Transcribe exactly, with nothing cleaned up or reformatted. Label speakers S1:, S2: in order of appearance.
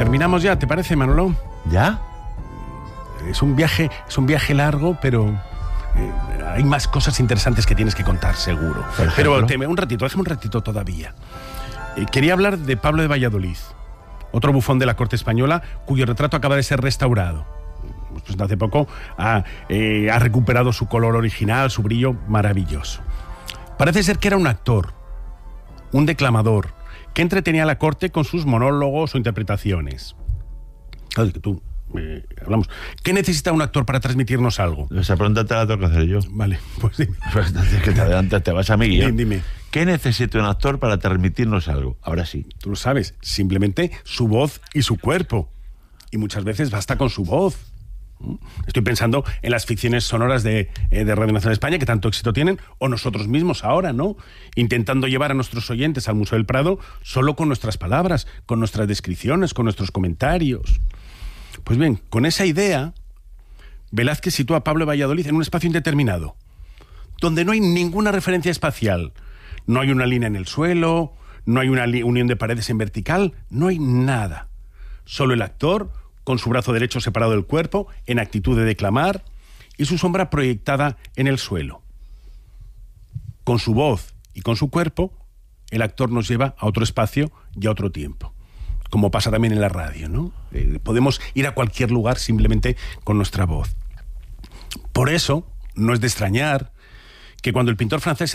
S1: terminamos ya, ¿te parece, Manolo?
S2: ¿Ya?
S1: Es un viaje, es un viaje largo, pero eh, hay más cosas interesantes que tienes que contar, seguro. Pero te, un ratito, déjame un ratito todavía. Eh, quería hablar de Pablo de Valladolid, otro bufón de la corte española, cuyo retrato acaba de ser restaurado. Pues hace poco ha, eh, ha recuperado su color original, su brillo maravilloso. Parece ser que era un actor, un declamador, que entretenía a la corte con sus monólogos o interpretaciones. Claro, que tú... Eh, hablamos. ¿Qué necesita un actor para transmitirnos algo?
S2: Esa pregunta te la tengo que hacer yo.
S1: Vale, pues dime.
S2: Pues que te adelantas, te vas a mí.
S1: Dime, dime.
S2: ¿Qué necesita un actor para transmitirnos algo? Ahora sí.
S1: Tú lo sabes, simplemente su voz y su cuerpo. Y muchas veces basta con su voz. Estoy pensando en las ficciones sonoras de, eh, de Radio Nacional de España, que tanto éxito tienen, o nosotros mismos ahora, ¿no? Intentando llevar a nuestros oyentes al Museo del Prado solo con nuestras palabras, con nuestras descripciones, con nuestros comentarios. Pues bien, con esa idea, Velázquez sitúa a Pablo de Valladolid en un espacio indeterminado, donde no hay ninguna referencia espacial. No hay una línea en el suelo, no hay una unión de paredes en vertical, no hay nada. Solo el actor, con su brazo derecho separado del cuerpo, en actitud de declamar, y su sombra proyectada en el suelo. Con su voz y con su cuerpo, el actor nos lleva a otro espacio y a otro tiempo. Como pasa también en la radio, ¿no? Eh, podemos ir a cualquier lugar simplemente con nuestra voz. Por eso, no es de extrañar que cuando el pintor francés